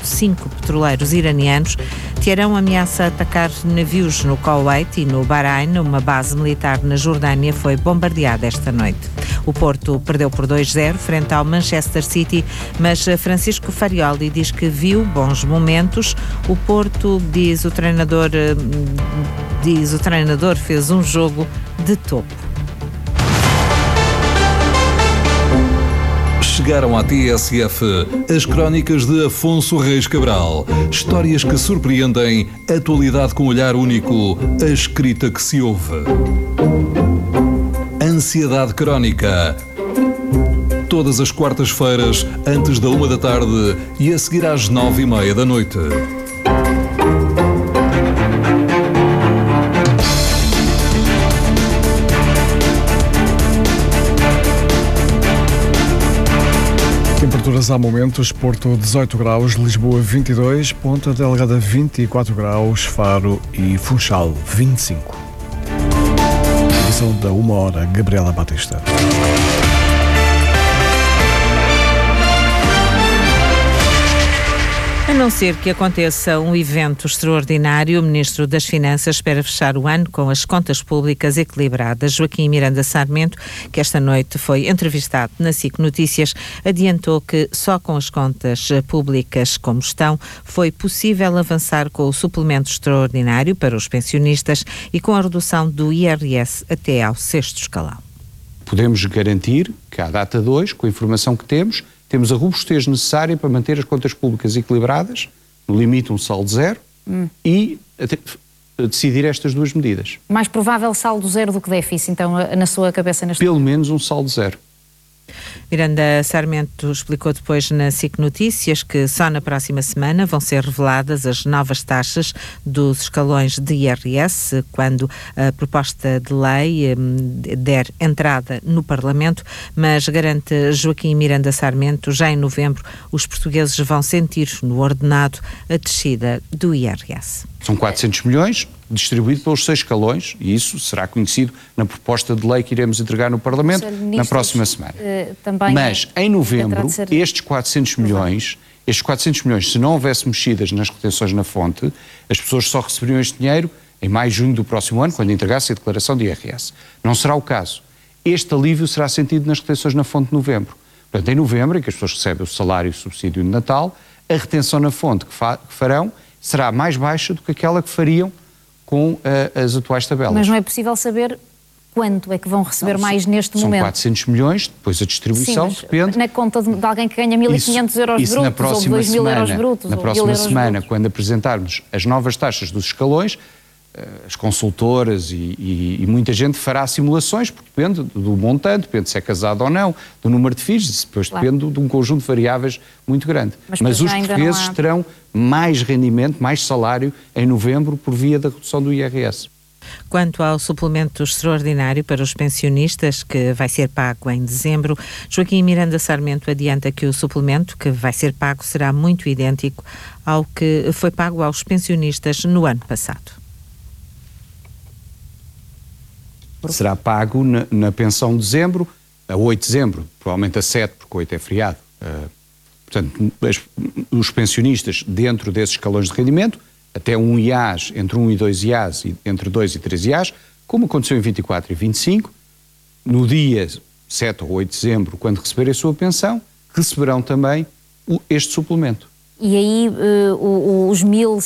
5 petroleiros iranianos. Teherão ameaça atacar navios no Kuwait e no Bahrein. Uma base militar na Jordânia foi bombardeada esta noite. O Porto perdeu por 2-0 frente ao Manchester City, mas Francisco Farioli diz que viu bons momentos. O Porto, diz o treinador, fez um jogo de topo. Chegaram à TSF as crónicas de Afonso Reis Cabral. Histórias que surpreendem, atualidade com olhar único, a escrita que se ouve. Ansiedade Crónica. Todas as quartas-feiras, antes da 1 da tarde e a seguir às 9:30 da noite. Temperaturas há momentos: Porto 18 graus, Lisboa 22, Ponta Delgada 24 graus, Faro e Funchal 25. Edição da 1h, Gabriela Batista. A não ser que aconteça um evento extraordinário, o Ministro das Finanças espera fechar o ano com as contas públicas equilibradas. Joaquim Miranda Sarmento, que esta noite foi entrevistado na SIC Notícias, adiantou que só com as contas públicas como estão foi possível avançar com o suplemento extraordinário para os pensionistas e com a redução do IRS até ao 6º escalão. Podemos garantir que à data de hoje, com a informação que temos a robustez necessária para manter as contas públicas equilibradas, no limite um saldo zero, e decidir estas duas medidas. Mais provável saldo zero do que déficit, então, na sua cabeça neste Pelo menos um saldo zero. Miranda Sarmento explicou depois na SIC Notícias que só na próxima semana vão ser reveladas as novas taxas dos escalões de IRS, quando a proposta de lei der entrada no Parlamento, mas garante Joaquim Miranda Sarmento, já em novembro os portugueses vão sentir no ordenado a descida do IRS. São 400 milhões distribuído pelos 6 escalões, e isso será conhecido na proposta de lei que iremos entregar no Parlamento na próxima semana. Mas em novembro, estes 400 milhões, se não houvesse mexidas nas retenções na fonte, as pessoas só receberiam este dinheiro em maio e junho do próximo ano, quando entregasse a declaração de IRS. Não será o caso. Este alívio será sentido nas retenções na fonte de novembro. Portanto, em novembro, em que as pessoas recebem o salário e o subsídio de Natal, a retenção na fonte que farão será mais baixa do que aquela que fariam com as atuais tabelas. Mas não é possível saber quanto é que vão receber mais neste momento? São 400 milhões, depois a distribuição depende... Na conta de alguém que ganha 1.500 euros brutos, ou 2.000 euros brutos, na próxima semana, quando apresentarmos as novas taxas dos escalões, as consultoras e muita gente fará simulações, porque depende do montante, depende se é casado ou não, do número de filhos, depois depende de um conjunto de variáveis muito grande. Mas os portugueses terão mais rendimento, mais salário em novembro por via da redução do IRS. Quanto ao suplemento extraordinário para os pensionistas, que vai ser pago em dezembro, Joaquim Miranda Sarmento adianta que o suplemento que vai ser pago será muito idêntico ao que foi pago aos pensionistas no ano passado. Será pago na pensão de dezembro, a 8 de dezembro, provavelmente a 7, porque 8 é feriado. Portanto, os pensionistas dentro desses escalões de rendimento, até um IAS, entre 1 e 2 IAS, e entre 2 e 3 IAS, como aconteceu em 24 e 25, no dia 7 ou 8 de dezembro, quando receberem a sua pensão, receberão também este suplemento. E aí os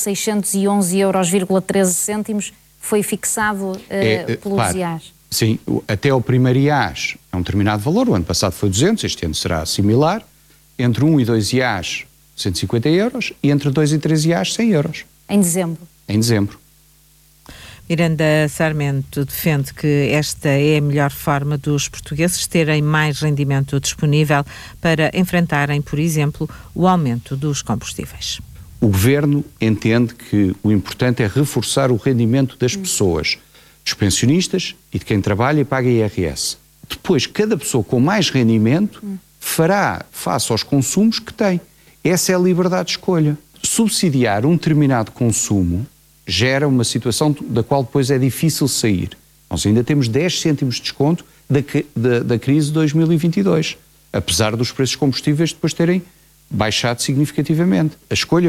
1.611,13 € foi fixado pelos IAS? Sim, até o primeiro IAS é um determinado valor, o ano passado foi 200, este ano será similar, entre 1 e 2 IAS 150 € e entre 2 e 3 IAS 100 €. Em dezembro? Em dezembro. Miranda Sarmento defende que esta é a melhor forma dos portugueses terem mais rendimento disponível para enfrentarem, por exemplo, o aumento dos combustíveis. O Governo entende que o importante é reforçar o rendimento das pessoas, dos pensionistas e de quem trabalha e paga IRS. Depois, cada pessoa com mais rendimento fará face aos consumos que tem. Essa é a liberdade de escolha. Subsidiar um determinado consumo gera uma situação da qual depois é difícil sair. Nós ainda temos 10 cêntimos de desconto da crise de 2022, apesar dos preços combustíveis depois terem baixado significativamente. A escolha